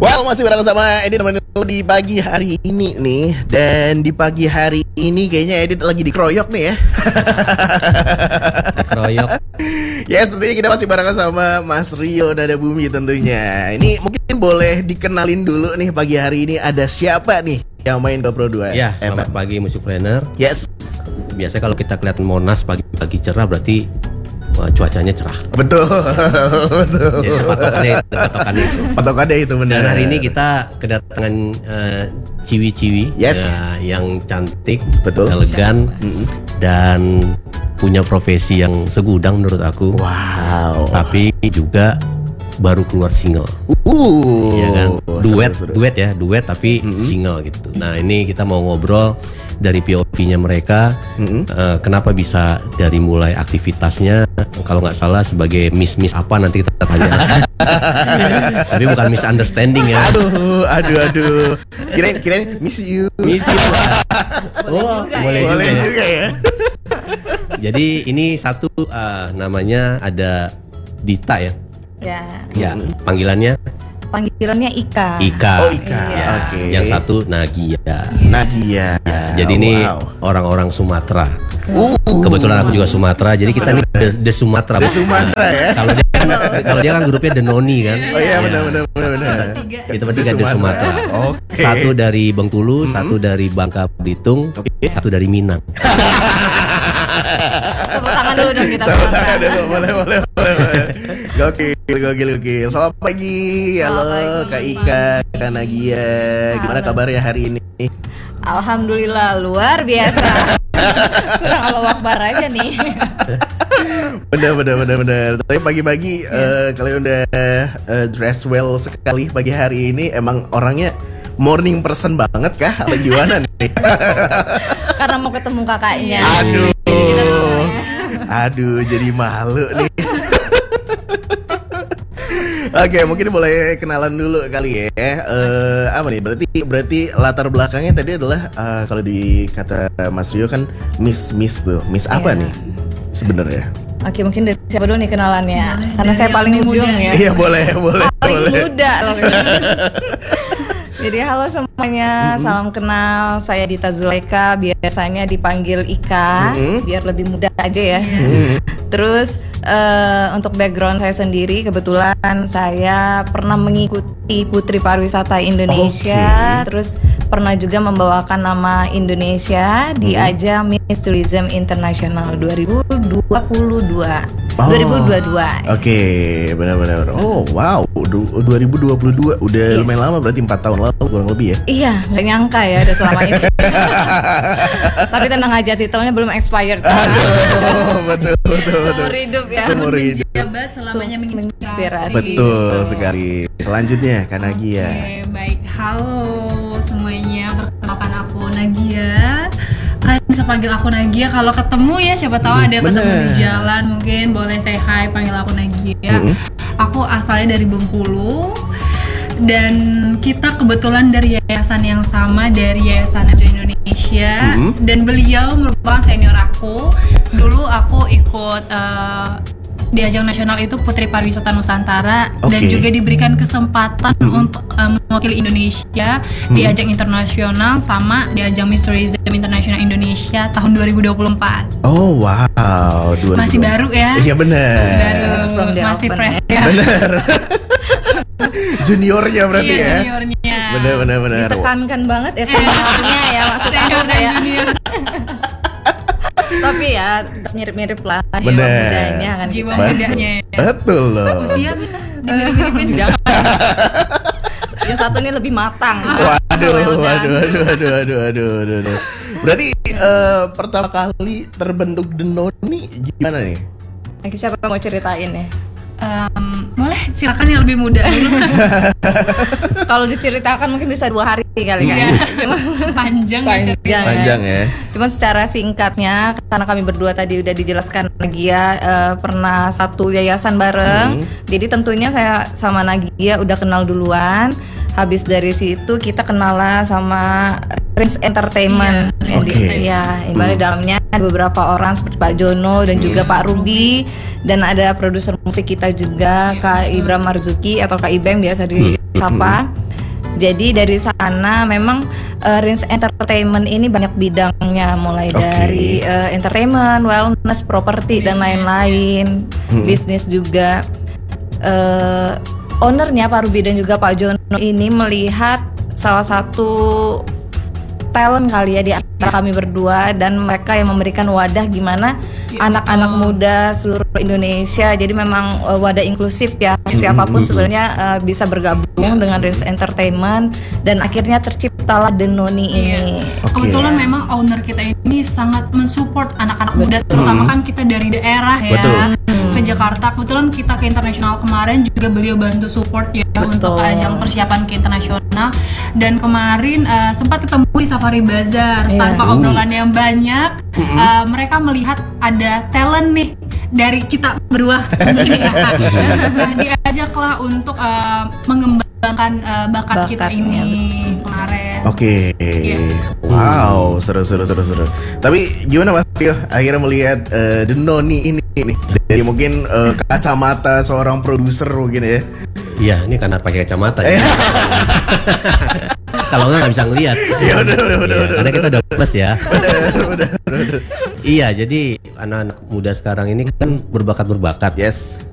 Well, masih bareng sama Edit nemenin lu di pagi hari ini nih. Dan di pagi hari ini kayaknya Edit lagi dikeroyok nih ya. Dikeroyok. Yes, tentunya kita masih bareng sama Mas Rio Nada Bumi tentunya. Ini mungkin boleh dikenalin dulu nih pagi hari ini ada siapa nih yang main GoPro 2? Ya, selamat pagi Musikpreneur. Yes. Biasanya kalau kita kelihatan Monas pagi-pagi cerah berarti cuacanya cerah. Betul. Betul. Ya, patokannya itu. Patokannya itu benar. Dan hari ini kita kedatangan ciwi-ciwi. Yes. Yang cantik, betul, elegan, dan punya profesi yang segudang menurut aku. Wow. Tapi juga baru keluar single. Ya kan? Duet tapi single gitu. Nah, ini kita mau ngobrol dari POV-nya mereka, kenapa bisa dari mulai aktivitasnya, kalau nggak salah sebagai miss apa nanti kita tanya. Tapi bukan misunderstanding ya. Aduh. Kirain miss you. Boleh juga ya. Jadi ini satu namanya ada Dita ya. Ya. Panggilannya Ika. Oh, Ika. Iya. Oke. Yang satu Nagia. Ya, jadi ini orang-orang Sumatera. Kebetulan aku juga Sumatera, jadi kita nih The Sumatera. The Sumatera ya. Kalau dia kan grupnya The Noni kan. Oh iya, benar. Itu bertiga The Sumatera. Oke. Satu dari Bengkulu, satu dari Bangka Belitung, satu dari Minang. Tepuk tangan dulu dong kita. Tepuk tangan dulu, boleh. Gokil. Selamat pagi. Halo Kak Ika, Kak Nagia. Gimana kabarnya hari ini? Alhamdulillah luar biasa. Kurang Allah Akbar aja nih. Bener. Tapi pagi-pagi kalian udah dress well sekali pagi hari ini. Emang orangnya morning person banget kah? Atau gimana nih? Karena mau ketemu kakaknya. Aduh, jadi malu nih. Oke, mungkin boleh kenalan dulu kali ya. Apa nih? Berarti latar belakangnya tadi adalah kalau di kata Mas Rio kan Miss tuh. Miss apa nih sebenarnya? Oke, mungkin dari siapa dulu nih kenalannya? Karena saya paling ujung ya. Iya, boleh. Paling muda loh. Jadi halo semuanya, salam kenal. Saya Dita Zulaika, biasanya dipanggil Ika, biar lebih mudah aja ya. Terus untuk background saya sendiri, kebetulan saya pernah mengikuti Putri Pariwisata Indonesia. Terus pernah juga membawakan nama Indonesia di ajang Miss Tourism International 2022. 2022. Oke, benar. Oh, wow. 2022 udah lumayan lama, berarti 4 tahun lalu kurang lebih ya. Iya, nggak nyangka ya udah selama ini. Tapi tenang aja, titelnya belum expired. Betul. Seumur hidup ya. Seumur hidup. Menjabat selamanya menginspirasi. Betul sekali. Selanjutnya Kak Nagia. Oke, baik. Halo semuanya, perkenalkan aku Nagia. Kalian bisa panggil aku Nagia kalau ketemu ya, siapa tahu ada ketemu di jalan, mungkin boleh say hi, panggil aku Nagia. Aku asalnya dari Bengkulu dan kita kebetulan dari yayasan yang sama, dari Yayasan Aja Indonesia. Dan beliau merupakan senior aku. Dulu aku ikut di ajang nasional itu Putri Pariwisata Nusantara, dan juga diberikan kesempatan untuk mewakili Indonesia di ajang internasional sama di ajang Miss Tourism International Indonesia tahun 2024. Oh wow, 2024. Masih baru ya? Iya benar. Masih baru, masih fresh ya. Benar. Juniornya berarti ya? Juniornya. Benar. Ditekankan banget ya seniornya ya, maksudnya ya. Tapi ya mirip-mirip lah. Bener. Jiwa mudanya ya. Betul loh. Usia bisa dimirip-miripin. Jangan. Yang satu ini lebih matang. Waduh. Berarti pertama kali terbentuk The Noni gimana nih? Lagi siapa yang mau ceritain ya? Boleh, silakan yang lebih muda dulu. Kalau diceritakan mungkin bisa 2 hari kali ya. Panjang ya. Cuman secara singkatnya, karena kami berdua tadi udah dijelaskan Nagia pernah satu yayasan bareng. Jadi tentunya saya sama Nagia udah kenal duluan. Habis dari situ kita kenal lah sama Rins Entertainment. Ya, ibarat dalamnya ada beberapa orang seperti Pak Jono dan juga Pak Ruby, dan ada produser musik kita juga Kak Ibram Marzuki atau Kak Ibem biasa disapa. Jadi dari sana memang Rins Entertainment ini banyak bidangnya, mulai dari entertainment, wellness, properti dan lain-lain, bisnis juga. Ownernya Pak Ruby dan juga Pak Jono ini melihat salah satu talent kali ya di antara kami berdua, dan mereka yang memberikan wadah gimana anak-anak muda seluruh Indonesia. Jadi memang wadah inklusif ya, siapapun sebenarnya bisa bergabung dengan Rins Entertainment, dan akhirnya terciptalah The Noni ini. Kebetulan memang owner kita ini sangat mensupport anak-anak muda, terutama kan kita dari daerah ya. Ke Jakarta. Kebetulan kita ke internasional kemarin juga beliau bantu support ya untuk ajang persiapan ke internasional. Dan kemarin sempat ketemu di Safari Bazaar. Tanpa obrolan yang banyak, mereka melihat ada talent nih dari kita berdua mungkin ya. Nah, diajaklah untuk mengembangkan bakat kita ini kemarin. Wow, seru. Tapi gimana Mas Rio akhirnya melihat The Noni ini nih? Dari mungkin kacamata seorang produser mungkin ya. Iya, ini karena pakai kacamata ya. Kalau nggak bisa ngelihat. Ya udah. Karena kita udah plus ya. Udah. Iya, jadi anak-anak muda sekarang ini kan berbakat. Yes.